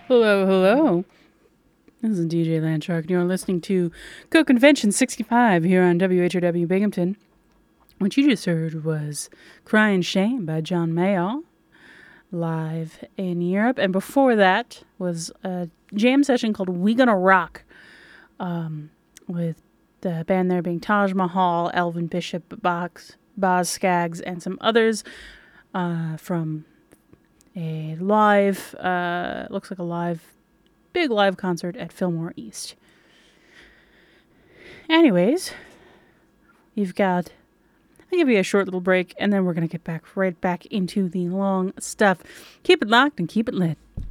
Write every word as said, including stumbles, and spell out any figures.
Hello, hello. This is D J Landshark, and you're listening to Co-Convention sixty-five here on W H O W Binghamton. What you just heard was Crying Shame by John Mayall, live in Europe. And before that was a jam session called We Gonna Rock, um, with the band there being Taj Mahal, Elvin Bishop, Box, Boz Skaggs, and some others uh, from a live, uh, looks like a live, big live concert at Fillmore East. Anyways, you've got, I'll give you a short little break, and then we're going to get back right back into the long stuff. Keep it locked and keep it lit.